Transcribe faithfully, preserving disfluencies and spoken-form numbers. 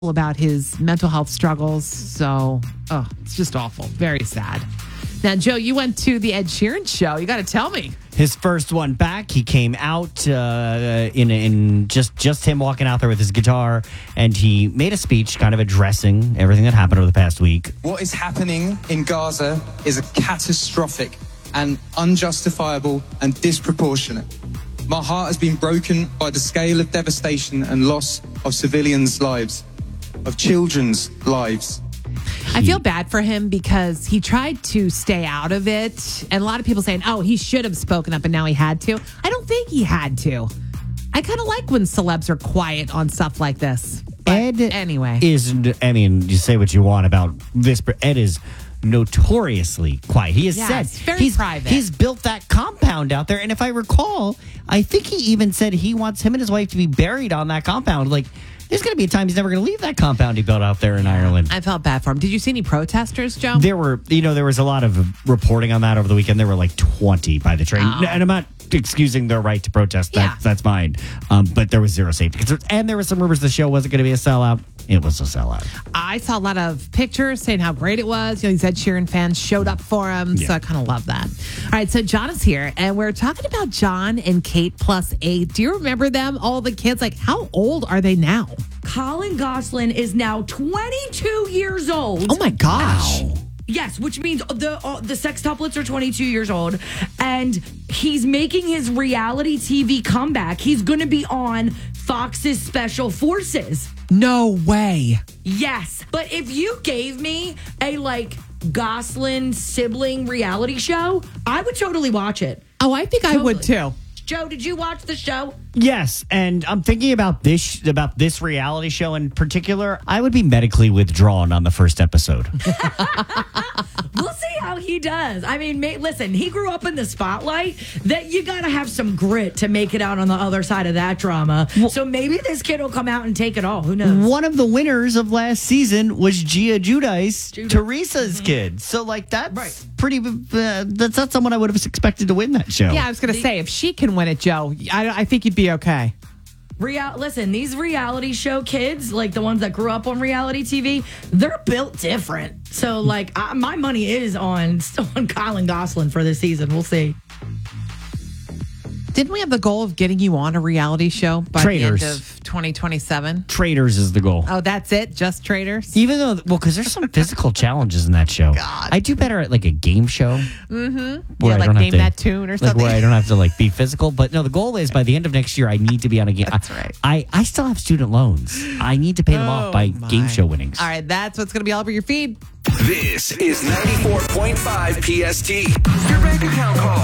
about his mental health struggles. So, oh, it's just awful. Very sad. Now, Joe, you went to the Ed Sheeran show. You got to tell me. His first one back. He came out uh, in in just just him walking out there with his guitar, and he made a speech, kind of addressing everything that happened over the past week. What is happening in Gaza is a catastrophic and unjustifiable and disproportionate. My heart has been broken by the scale of devastation and loss of civilians' lives, of children's lives. I feel bad for him because he tried to stay out of it. And a lot of people saying, oh, he should have spoken up and now he had to. I don't think he had to. I kind of like when celebs are quiet on stuff like this. But Ed anyway. is, I mean, you say what you want about this, but Ed is notoriously quiet. He has Yeah, said it's very he's, private. he's built that compound out there. And if I recall, I think he even said he wants him and his wife to be buried on that compound. Like, there's going to be a time he's never going to leave that compound he built out there in Ireland. I felt bad for him. Did you see any protesters, Joe? There were, you know, there was a lot of reporting on that over the weekend. There were like twenty by the train. Oh. And I'm not excusing their right to protest. That, Yeah. That's fine. Um, but there was zero safety concerns. And there were some rumors the show wasn't going to be a sellout. It was a sellout. I saw a lot of pictures saying how great it was. You know, these Ed Sheeran fans showed up for him. So Yeah. I kind of love that. All right, so John is here, and we're talking about John and Kate plus eight. Do you remember them? All the kids, like, how old are they now? Colin Gosselin is now twenty-two years old. Oh, my gosh. Yes, which means the uh, the sextuplets are twenty-two years old, and he's making his reality T V comeback. He's going to be on Fox's Special Forces. No way. Yes, but if you gave me a like Gosselin sibling reality show, I would totally watch it. Oh, I think I would, too. Joe, did you watch the show? Yes, and I'm thinking about this about this reality show in particular. I would be medically withdrawn on the first episode. We'll see how he does. I mean, ma- listen, he grew up in the spotlight. That you got to have some grit to make it out on the other side of that drama. So maybe this kid will come out and take it all. Who knows? One of the winners of last season was Gia Giudice, Giudice. Teresa's kid. So, like, that's Right. pretty. Uh, that's not someone I would have expected to win that show. Yeah, I was going to say, if she can win it, Joe, I, I think you'd be okay. Real, listen, these reality show kids, like the ones that grew up on reality T V, they're built different. So, like, I, my money is on on Colin Gosselin for this season. We'll see. Didn't we have the goal of getting you on a reality show by Traitors. the end of twenty twenty-seven? Traders is the goal. Oh, that's it? Just Traitors? Even though, well, because there's some physical challenges in that show. God. I do better at like a game show. Mm-hmm. where Yeah, I like don't have name to- that tune or Like something. where I don't have to like be physical. But no, the goal is by the end of next year, I need to be on a game. That's I, right. I, I still have student loans. I need to pay them off by Oh, my. game show winnings. All right, that's what's going to be all over your feed. This is ninety-four point five P S T. Your bank account call.